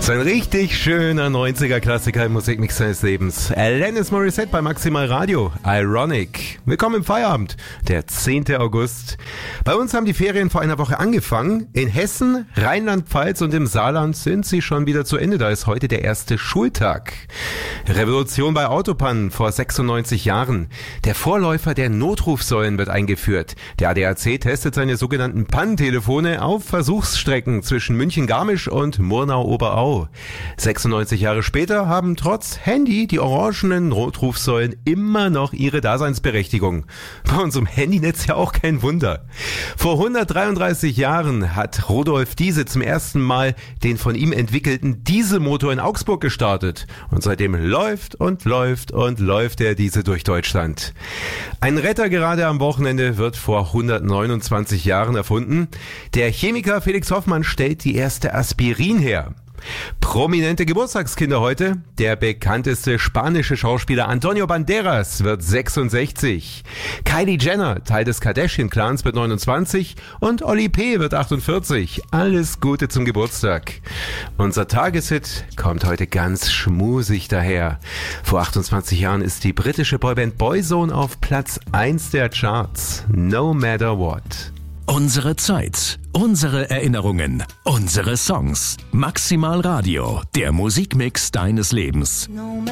So ein richtig schöner 90er-Klassiker im Musikmix seines Lebens. Alanis Morissette bei Maximal Radio. Ironic. Willkommen im Feierabend, der 10. August. Bei uns haben die Ferien vor einer Woche angefangen. In Hessen, Rheinland-Pfalz und im Saarland sind sie schon wieder zu Ende. Da ist heute der erste Schultag. Revolution bei Autopannen vor 96 Jahren. Der Vorläufer der Notrufsäulen wird eingeführt. Der ADAC testet seine sogenannten Pannentelefone auf Versuchsstrecken zwischen München-Garmisch und Murnau-Oberau. 96 Jahre später haben trotz Handy die orangenen Notrufsäulen immer noch ihre Daseinsberechtigung. Bei unserem Handynetz ja auch kein Wunder. Vor 133 Jahren hat Rudolf Diese zum ersten Mal den von ihm entwickelten Dieselmotor in Augsburg gestartet. Und seitdem läuft der Diese durch Deutschland. Ein Retter gerade am Wochenende wird vor 129 Jahren erfunden. Der Chemiker Felix Hoffmann stellt die erste Aspirin her. Prominente Geburtstagskinder heute. Der bekannteste spanische Schauspieler Antonio Banderas wird 66. Kylie Jenner, Teil des Kardashian-Clans, wird 29 und Oli P. wird 48. Alles Gute zum Geburtstag. Unser Tageshit kommt heute ganz schmusig daher. Vor 28 Jahren ist die britische Boyband Boyzone auf Platz 1 der Charts. No matter what. Unsere Zeit, unsere Erinnerungen, unsere Songs. Maximal Radio, der Musikmix deines Lebens.